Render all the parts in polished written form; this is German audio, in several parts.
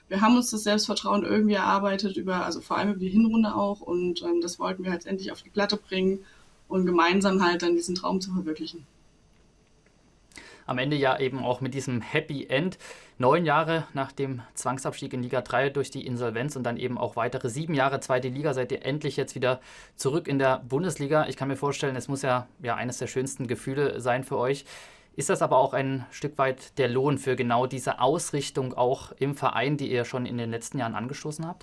wir haben uns das Selbstvertrauen irgendwie erarbeitet, also vor allem über die Hinrunde auch. Und das wollten wir halt endlich auf die Platte bringen und gemeinsam halt dann diesen Traum zu verwirklichen. Am Ende ja eben auch mit diesem Happy End. 9 Jahre nach dem Zwangsabstieg in Liga 3 durch die Insolvenz und dann eben auch weitere 7 Jahre zweite Liga seid ihr endlich jetzt wieder zurück in der Bundesliga. Ich kann mir vorstellen, es muss ja eines der schönsten Gefühle sein für euch. Ist das aber auch ein Stück weit der Lohn für genau diese Ausrichtung auch im Verein, die ihr schon in den letzten Jahren angestoßen habt?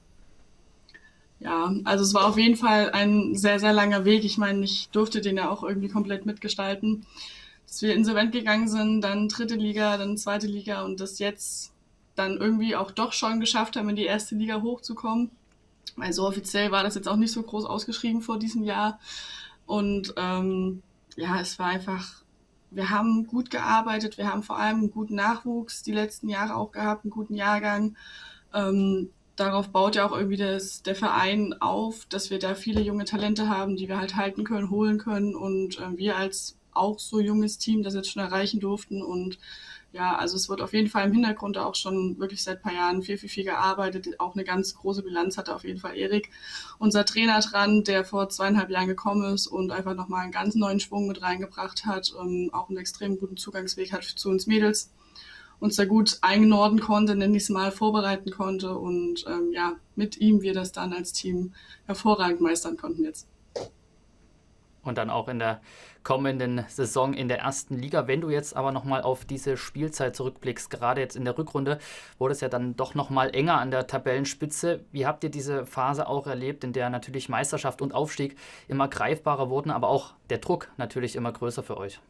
Ja, also es war auf jeden Fall ein sehr, sehr langer Weg. Ich meine, ich durfte den ja auch irgendwie komplett mitgestalten, dass wir insolvent gegangen sind, dann dritte Liga, dann zweite Liga und das jetzt dann irgendwie auch doch schon geschafft haben, in die erste Liga hochzukommen. Weil so offiziell war das jetzt auch nicht so groß ausgeschrieben vor diesem Jahr. Und ja, es war einfach, wir haben gut gearbeitet, wir haben vor allem einen guten Nachwuchs die letzten Jahre auch gehabt, einen guten Jahrgang. Darauf baut ja auch irgendwie der Verein auf, dass wir da viele junge Talente haben, die wir halt halten können, holen können und wir als auch so junges Team das jetzt schon erreichen durften und ja, also es wird auf jeden Fall im Hintergrund auch schon wirklich seit ein paar Jahren viel gearbeitet. Auch eine ganz große Bilanz hatte auf jeden Fall Erik, unser Trainer dran, der vor 2,5 Jahren gekommen ist und einfach nochmal einen ganz neuen Schwung mit reingebracht hat, auch einen extrem guten Zugangsweg hat zu uns Mädels, uns da gut einnorden konnte, nenne ich es mal, vorbereiten konnte und ja, mit ihm wir das dann als Team hervorragend meistern konnten jetzt. Und dann auch in der kommenden Saison in der ersten Liga. Wenn du jetzt aber nochmal auf diese Spielzeit zurückblickst, gerade jetzt in der Rückrunde, wurde es ja dann doch nochmal enger an der Tabellenspitze. Wie habt ihr diese Phase auch erlebt, in der natürlich Meisterschaft und Aufstieg immer greifbarer wurden, aber auch der Druck natürlich immer größer für euch?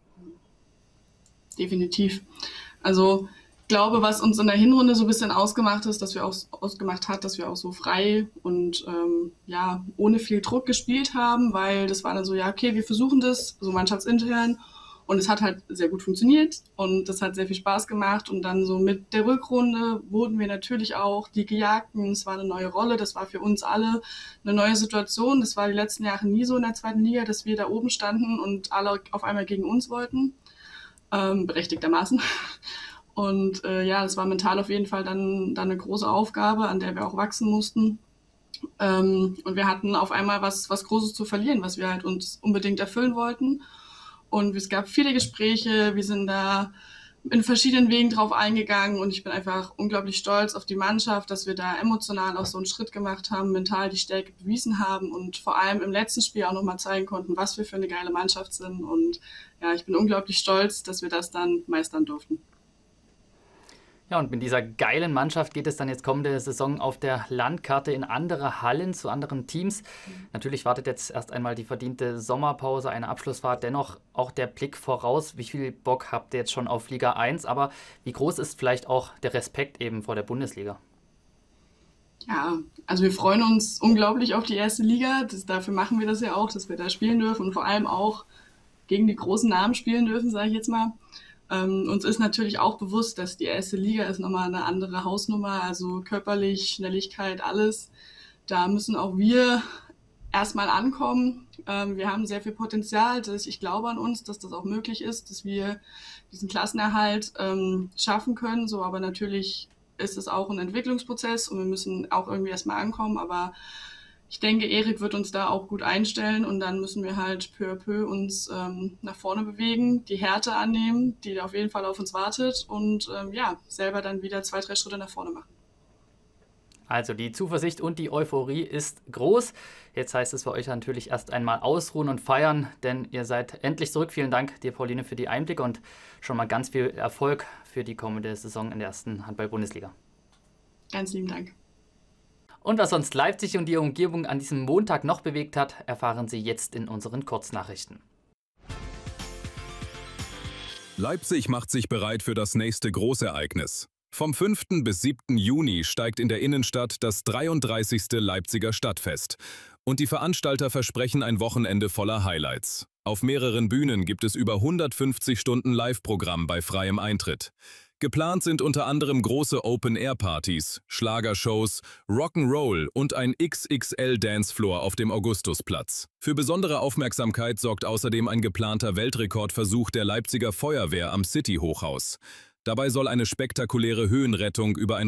Definitiv. Also ich glaube, was uns in der Hinrunde so ein bisschen ausgemacht ist, ausgemacht hat, dass wir auch so frei und ja ohne viel Druck gespielt haben, weil das war dann so, ja okay, wir versuchen das, so mannschaftsintern und es hat halt sehr gut funktioniert und das hat sehr viel Spaß gemacht und dann so mit der Rückrunde wurden wir natürlich auch die Gejagten, es war eine neue Rolle, das war für uns alle eine neue Situation, das war die letzten Jahre nie so in der zweiten Liga, dass wir da oben standen und alle auf einmal gegen uns wollten, berechtigtermaßen. Und ja, das war mental auf jeden Fall dann eine große Aufgabe, an der wir auch wachsen mussten. Und wir hatten auf einmal was Großes zu verlieren, was wir halt uns unbedingt erfüllen wollten. Und es gab viele Gespräche, wir sind da in verschiedenen Wegen drauf eingegangen und ich bin einfach unglaublich stolz auf die Mannschaft, dass wir da emotional auch so einen Schritt gemacht haben, mental die Stärke bewiesen haben und vor allem im letzten Spiel auch nochmal zeigen konnten, was wir für eine geile Mannschaft sind. Und ja, ich bin unglaublich stolz, dass wir das dann meistern durften. Ja, und mit dieser geilen Mannschaft geht es dann jetzt kommende Saison auf der Landkarte in andere Hallen zu anderen Teams. Natürlich wartet jetzt erst einmal die verdiente Sommerpause, eine Abschlussfahrt. Dennoch auch der Blick voraus. Wie viel Bock habt ihr jetzt schon auf Liga 1? Aber wie groß ist vielleicht auch der Respekt eben vor der Bundesliga? Ja, also wir freuen uns unglaublich auf die erste Liga. Dafür machen wir das ja auch, dass wir da spielen dürfen und vor allem auch gegen die großen Namen spielen dürfen, sage ich jetzt mal. Uns ist natürlich auch bewusst, dass die erste Liga ist nochmal eine andere Hausnummer, also körperlich, Schnelligkeit, alles. Da müssen auch wir erstmal ankommen. Wir haben sehr viel Potenzial. Ich glaube an uns, dass das auch möglich ist, dass wir diesen Klassenerhalt schaffen können. So, aber natürlich ist es auch ein Entwicklungsprozess und wir müssen auch irgendwie erstmal ankommen. Aber ich denke, Erik wird uns da auch gut einstellen und dann müssen wir halt peu à peu uns nach vorne bewegen, die Härte annehmen, die auf jeden Fall auf uns wartet und ja, selber dann wieder 2, 3 Schritte nach vorne machen. Also die Zuversicht und die Euphorie ist groß. Jetzt heißt es für euch natürlich erst einmal ausruhen und feiern, denn ihr seid endlich zurück. Vielen Dank dir, Pauline, für die Einblicke und schon mal ganz viel Erfolg für die kommende Saison in der ersten Handball-Bundesliga. Ganz lieben Dank. Und was sonst Leipzig und die Umgebung an diesem Montag noch bewegt hat, erfahren Sie jetzt in unseren Kurznachrichten. Leipzig macht sich bereit für das nächste Großereignis. Vom 5. bis 7. Juni steigt in der Innenstadt das 33. Leipziger Stadtfest. Und die Veranstalter versprechen ein Wochenende voller Highlights. Auf mehreren Bühnen gibt es über 150 Stunden Live-Programm bei freiem Eintritt. Geplant sind unter anderem große Open-Air-Partys, Schlagershows, Rock'n'Roll und ein XXL-Dancefloor auf dem Augustusplatz. Für besondere Aufmerksamkeit sorgt außerdem ein geplanter Weltrekordversuch der Leipziger Feuerwehr am City-Hochhaus. Dabei soll eine spektakuläre Höhenrettung über ein